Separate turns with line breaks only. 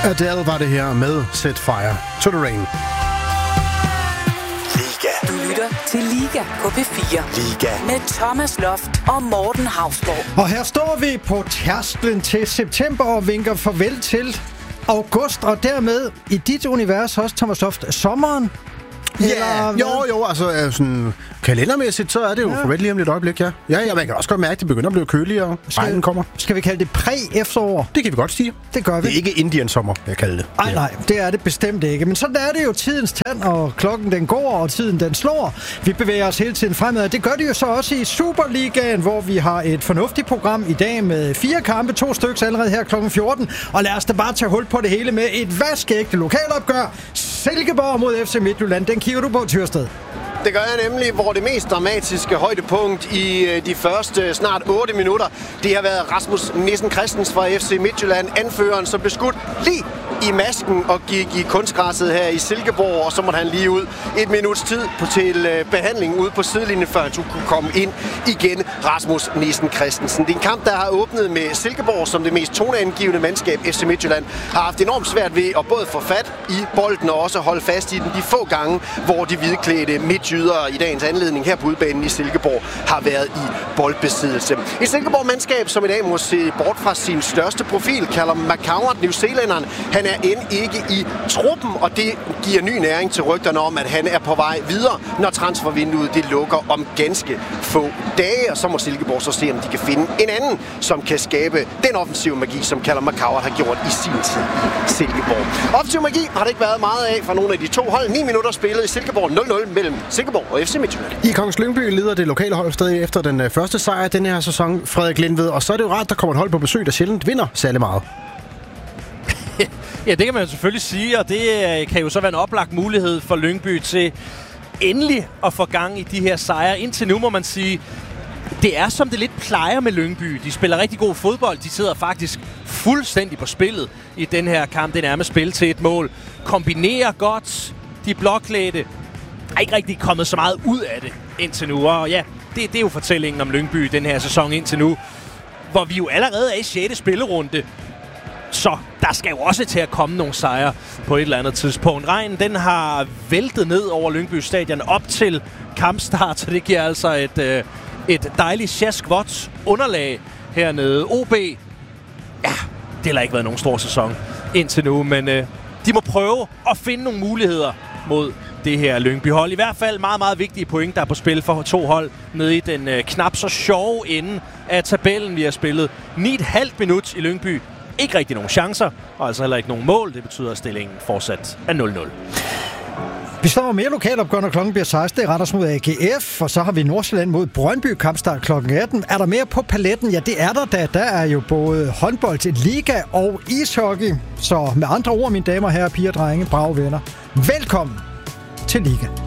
Adele var det her med Set Fire to the Rain.
Liga.
Du lytter til Liga på P4.
Liga.
Med Thomas Loft og Morten Hausborg.
Og her står vi på tærsklen til september og vinker farvel til august, og dermed i dit univers også, Thomas Loft, sommeren.
Ja, jo, altså sådan kalendermæssigt, så er det jo farvel lige om lidt øjeblik, ja. Ja, man kan også godt mærke, at det begynder at blive køligere, regnen kommer.
Skal vi kalde det præ-efterår?
Det kan vi godt sige.
Det gør vi.
Det er ikke Indian sommer, jeg kalder det.
Nej, det er det bestemt ikke. Men sådan er det jo tidens tand, og klokken den går, og tiden den slår. Vi bevæger os hele tiden fremad. Det gør det jo så også i Superligaen, hvor vi har et fornuftigt program i dag med 4 kampe, 2 stykker allerede her kl. 14. Og lad os da bare tage hul på det hele med et vaskeægte lokalopgør. Silkeborg mod FC Midtjylland. Den kigger du på, Tyrsted.
Det gør jeg nemlig, hvor det mest dramatiske højdepunkt i de første snart 8 minutter, det har været Rasmus Nissen Christensen fra FC Midtjylland, anføreren, som blev skudt lige i masken og gik i kunstgræsset her i Silkeborg, og så måtte han lige ud et minuts tid til behandling ude på sidelinjen, før han kunne komme ind igen. Rasmus Nissen Christensen. Det er en kamp, der har åbnet med Silkeborg som det mest toneangivende mandskab. FC Midtjylland har haft enormt svært ved at både få fat i bolden og også holde fast i den de få gange, hvor de hvidklædte midtjyder i dagens anledning her på udebanen i Silkeborg har været i boldbesiddelse. Et Silkeborg-mandskab, som i dag må se bort fra sin største profil, Callum McCowart, newzealænderen. Han er end ikke i truppen, og det giver ny næring til rygterne om, at han er på vej videre, når transfervinduet det lukker om ganske få dage. Og så må Silkeborg så se, om de kan finde en anden, som kan skabe den offensive magi, som Callum McCowart har gjort i sin tid i Silkeborg. Offensiv magi har det ikke været meget af fra nogle af de to hold. 9 minutter spillet i Silkeborg 0-0 mellem Silkeborg og FC Midtjylland.
I Kongens Lyngby leder det lokale hold stadig efter den første sejr denne her sæson, Frederik Lindved. Og så er det jo rart, der kommer et hold på besøg, der sjældent vinder særlig meget.
Ja, det kan man jo selvfølgelig sige, og det kan jo så være en oplagt mulighed for Lyngby til endelig at få gang i de her sejre. Indtil nu må man sige, det er som det lidt plejer med Lyngby. De spiller rigtig god fodbold. De sidder faktisk fuldstændig på spillet i den her kamp. Det er nærmest spil til et mål. Kombinerer godt. De blåklædte er ikke rigtig kommet så meget ud af det indtil nu. Og ja, det er jo fortællingen om Lyngby den her sæson indtil nu, hvor vi jo allerede er i 6. spillerunde. Så der skal jo også til at komme nogle sejre på et eller andet tidspunkt. Regnen, den har væltet ned over Lyngby Stadion op til kampstart, så det giver altså et dejligt sjaskvådt underlag hernede. OB, ja, det har ikke været nogen stor sæson indtil nu, men de må prøve at finde nogle muligheder mod det her Lyngby-hold. I hvert fald meget, meget vigtige point, der er på spil for 2 hold nede i den knap så sjove ende af tabellen. Vi har spillet 9,5 minut i Lyngby. Ikke rigtig nogen chancer, og altså heller ikke nogen mål. Det betyder, at stillingen fortsat er 0-0.
Vi står mere lokalopgør, når klokken bliver 16. Det retter os mod AGF, og så har vi Nordsjælland mod Brøndby, kampstart klokken 18. Er der mere på paletten? Ja, det er der da. Der er jo både håndbold, liga og ishockey. Så med andre ord, mine damer, herrer, piger, drenge, brave venner, velkommen til Liga.